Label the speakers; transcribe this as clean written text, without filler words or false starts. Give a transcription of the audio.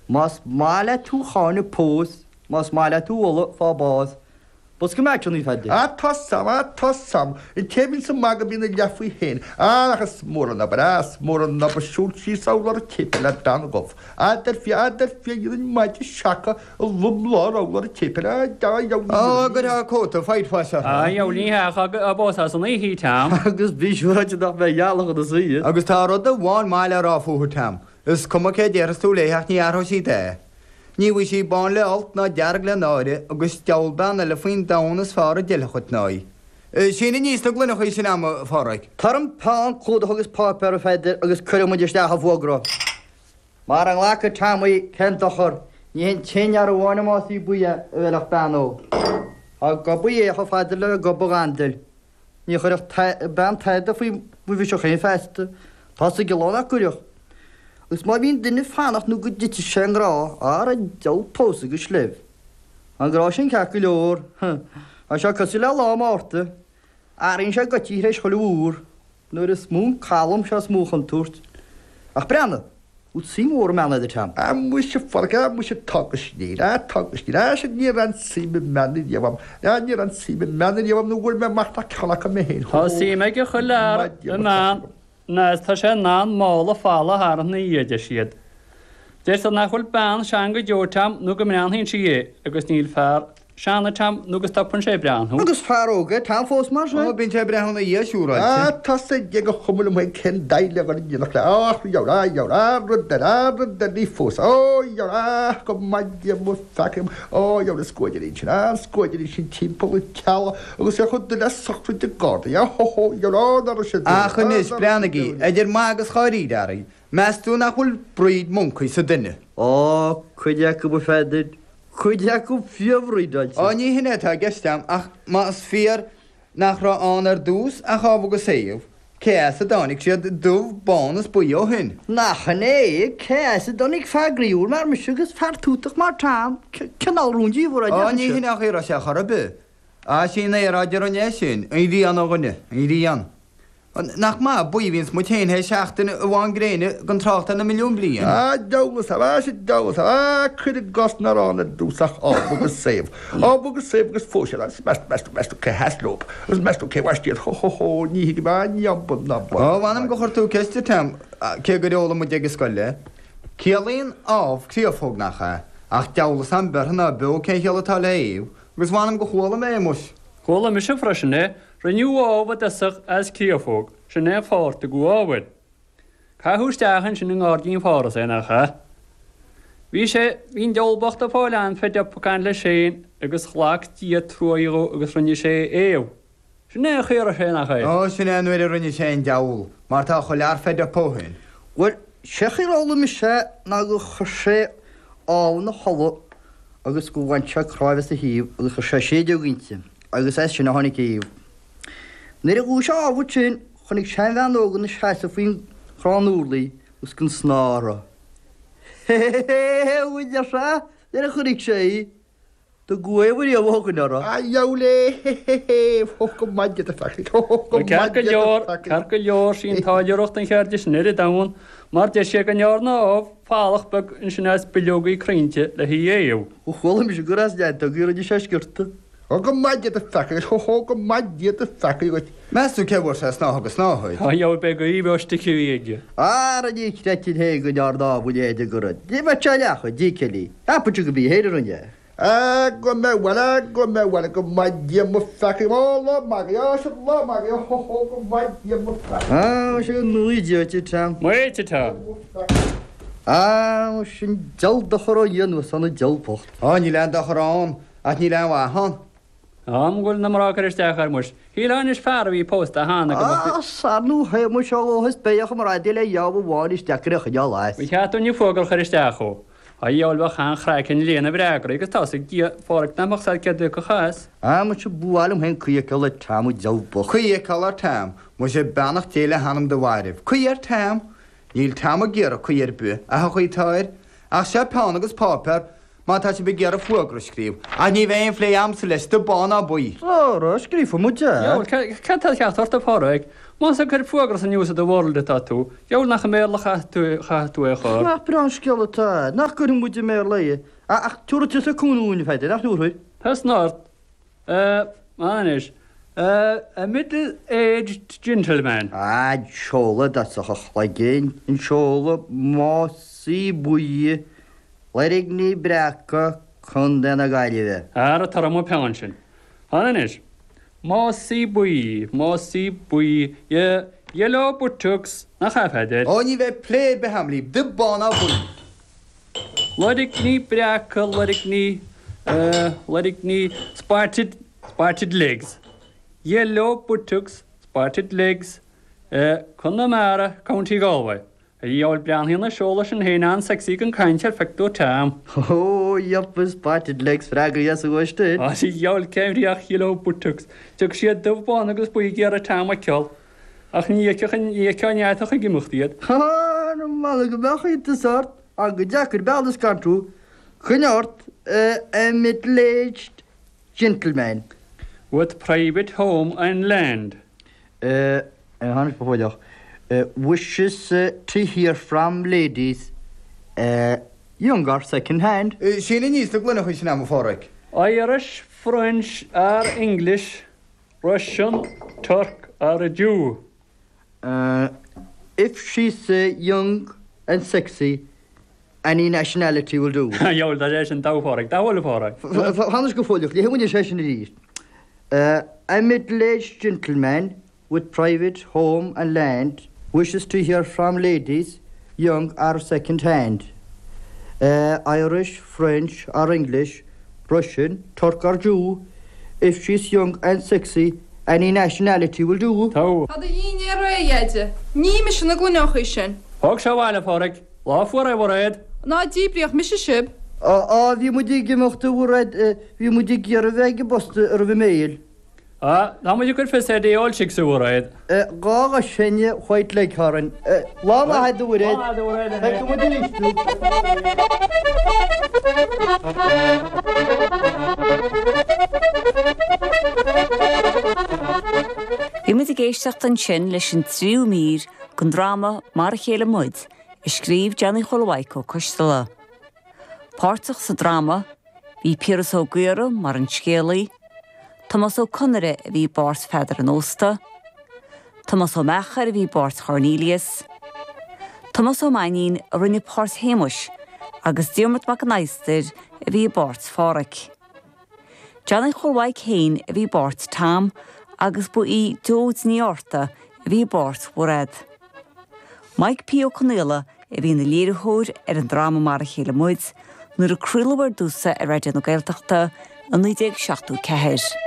Speaker 1: Mas mála tú chána pós, mas mála tú ola fá bás. Bus go meid ní feidir.
Speaker 2: Tosam. In tebin sa maga bína lefuí hen. Achas mór an abras, mór an abasúl sí sálar a tepel a dan gof. Adar fi yw'n maid i siaca o lwmlor o lor a tepel a da iawn.
Speaker 3: O, gyda ha cwta, ffaid ffasa.
Speaker 4: Iawn ni ha, a bos as yn ei hi tam.
Speaker 1: Agus bí siúid nach bheith jaallach a sí.
Speaker 3: Agus tá rud a bháin máile rá fúthu tam. Is cuma cé déras tú léach ní arho sí dé. Ní bhui sí bán le alt ná dearg le náide agus teolban le faoin dánas fára deilechut náid. Sinna níos na glunach í sin am fáraig.
Speaker 1: Tarm pán clúd agus páper a feidir agus chuir muidir steach a bhógra. Mar an lecha tamí centachar, ní hen téar a bháinna mátí buia a bhealach banó. A go buí a feidir le go bogandil. Ní chuir ban taide faoi bhui seo chéin festa, tá sa gilóna cuireach. Gus má bhín duine fánach nó go dite sé an rá ar a deal pósa go slibh. An grá sin ce go leor, a seo cosú le lá máta, aríonn sé go tíréis chola úr, nuair is mún cálam se smúchan túirt. Ach brenna, út sí mór mena idir tam.
Speaker 2: A mu se farga, mu se tagas nír, a se ní ran síbe menna diawam. A ní ran síbe menna diawam nó bhfuil me marta calacha me hen.
Speaker 4: Tá sí me go chuir le ná. Nes tá sé ná mála fála háran na iad siad. Déir sa nachhfuil ban sean go deortam nó go mrean hín si é agus níl fear seanna tam nugus tappan sé breanú.
Speaker 1: Agus fearóga tá fós mar
Speaker 3: O, bín sé brehanna í siúráid.
Speaker 2: A tá sé de go chumul mai cen daile gan dionach le. Ach, jaurá, rudda ní fós. O, jaurá, go maiddia mu facim. O, jaurá, scoidir ín sin timppel y cala. Agus e chud dyna socrwyd y gorda. Ja, ho, jaurá, dar o sydd.
Speaker 3: A chynnes breanagi, ydy'r magas chorid ari. Mes tú nachhfuil bryd mwncwy sa dynnu.
Speaker 1: O, chuideach go feidir, chuideach go fiomhríd.
Speaker 3: O, ní hynna ta gestam, ach mas fiar nach ra an dús a chafu go séif. Cés a dánig siad dúf bónas bui o hyn.
Speaker 1: Nach né, cés a donig fagriúr mar mis agus fartútach mar tam, canal rúndí bhór a
Speaker 3: O, ní hynna chi ra se charabu. A sin na radior o nesin, ein rian o gynnu, ein rian. Nach ma bwy fi'n smwtyn he siachtyn y wan greinu gan trachtan y miliwn blian.
Speaker 2: A, dawlas, a, cyd y gos na ran y dwsach o, bwg y sef. O, bwg y sef gys ffwysio, mestw ce haslwb. Ys mestw ce wastir, ho, ni hyd yma, ni am bod na bod.
Speaker 3: O, fan am gochor tu cestio tam, ce gyda ola mwyd ag ysgolle. Cialyn of criofog na cha, ach dawlas am berhna byw ce hiala tal eiw, gys fan am gochwola me mwys.
Speaker 4: Chwla mi sy'n ffrasynau, rynnu ofod ysach as ciafog, sy'n e ffort y gwawyd. Ca hwstachan sy'n yng ngordi'n ffordd sy'n acha. Fi'n diolbocht o ffolan ffedio pwcan le sy'n agos chlac diad trwygo agos rynnu sy ew. Sy'n e chyr o sy'n acha.
Speaker 3: O, sy'n e nwyd rynnu sy'n diawl, mae'r ta chwliar ffedio pohyn.
Speaker 1: Wel, sechir ola mi se na go chysio ál na holo agus go bhaintse cráibhas a híomh agus chu sé séidir ginte. Agus é sin na tháinig íomh. Níor a gúise ábhaid sin chunig sein bhean ógan na seasa faoin chránúlaí gus gon snára. Uidir se, níor a chunig sé, do gwaibhir i bhógan ara.
Speaker 2: A jaule, go maiddia a fachli.
Speaker 4: Car go leor sy'n taidirocht yn cherdys nid y dawn, mae'r desio gan iarna of falach bag yn sy'n as biliogi creinti le hi ew.
Speaker 1: Chwala mi sigur as dad, do gyr ydi sesgyrta.
Speaker 2: Go maiddia a fachli, go maiddia a fachli.
Speaker 3: Mes tu cefwr sa snach agus snachwyd.
Speaker 4: A iawn beg o i fe os dy cyw i edio.
Speaker 1: Ar a di cretyn heg yn ar da fwy edio gyrad. Di ma chaliach o, di celi. A pwyd yw gybi heir yn ia.
Speaker 2: Go mewn, go maiddia a fachli. O, lo magia, go maiddia a fachli.
Speaker 1: Sy'n nwy dio ti tam.
Speaker 4: Mwy ti tam.
Speaker 1: Sy'n jal dachor o ian was an y jal pocht.
Speaker 3: O, ni len dach rán, at ni len wahan.
Speaker 4: Am gwrdd na mrag ar ystach ar mwys. Hilan is far fi post a han.
Speaker 1: Sarnw he mwy siol o hys beiach am rhaid le iaw o wan i stacr eich ial ais.
Speaker 4: Wy cadw ni ffogol ar ystach o. A iawn fach han chraic yn lien y bragr. Ygys tas y gia ffordd na machsad gyda cychas.
Speaker 1: Mwy siw bwal am hen cwy cael y tam o jal poch.
Speaker 3: Cwy cael ar tam, mwy se banach teile hanam dy warif. Cwy ar tam, ni'n tam o gyr o cwy ar bu, a ha cwy tair, a se pan agus paper, má tá sé be gear a fuagra scríb. A ní bhéon flé amsa leis do bána buí.
Speaker 1: Ó, scrífa mu
Speaker 4: Jowl, ce cheart a fáraig, má sa chuir fuagras a níos a do bhórla tá tú, Jowl nach méla chaú a chur.
Speaker 1: Nach bran skeletá, nach gur muide mé leie. Ach túte a cúnúin feidir nach nuúid.
Speaker 4: Tás náir, manis, a middle-aged gentleman.
Speaker 1: Seola dat a chla géin in seola má sí buí lerig ní brecha chun denna gaiileh.
Speaker 4: Ar a tar mó pean sin. Hanis, má sí buí, yellow butchooks na chafeidir.
Speaker 3: Ó ní bheith pléad be hamlíb do bána buí.
Speaker 4: Lerig ní brecha, lerig ní spotted legs. Yellow butchooks, spotted legs, chun na mara, County Galway. Iol brean hína seola sin héán sexí an caiintear fectú tam.
Speaker 1: Ó, jopas spotted legs fraga yes a goiste.
Speaker 4: Á sí iol céimríach yellow butchooks. Tuag siad dubhbán agus buí ar a tam a ceol. Ach ní ceanneach a gimuchtíad.
Speaker 1: Ha, mal go becha de sort a go deachar belas cantrú. Chuneart a middle-aged gentleman.
Speaker 4: With private home and land.
Speaker 1: Hannes befóideach. Wishes to hear from ladies younger second hand.
Speaker 3: Sinna níos do glunach sin am fáraig.
Speaker 4: Irish, French or English, Russian, Turk or a Jew.
Speaker 1: If she's young and sexy, any nationality will do.
Speaker 4: Iol da sin dáfáraig, dáhfuil fáraig.
Speaker 1: Hannes go fóideach, lí húine sé sin rí. A middle-aged gentleman with private home and land wishes to hear from ladies, young or second hand. Irish, French or English, Russian, Turk or Jew. If she's young and sexy, any nationality will do.
Speaker 4: Tá.
Speaker 5: Had a dhíine réide, ní me sin na glúneocha sin.
Speaker 4: Thg se bhile fáraig, láfuair a bhréad.
Speaker 5: Ná díbrioch mis sib.
Speaker 1: Bhí mu gimochtta bhreid bhí mu ar a bheith bosta ar bh méil.
Speaker 4: Tá muidir gur fis é áil si sa bhréad.
Speaker 1: Gá a sinne chuid le choran. Lá a head bhreid.
Speaker 6: Bhí mu géisteach an sin leis an 3 mír gon drama mar a chéile muid I scríb Johnny Cholwaiko Costala. Pártach sa drama, bhí Piras ó Guara mar an scéalaí, Thomas ó Connery a bhí bárt Feidir an Ósta, Thomas ó Mechar a bhí bárt Cornelius, Thomas ó Mainin a rinne párt Héimis, agus Diarmid MacAnaisteir a bhí bárt Fáric. Johnny Cholwaik Hain a bhí bárt Tam, agus bu í Dóid Níorta a bhí bárt Bwred. Mike P. O'Connella a bhí na léirithóir an drama mar a chéile muid, nuair a cruúlahar dúsa a réidir na Gaeltachta an 1974.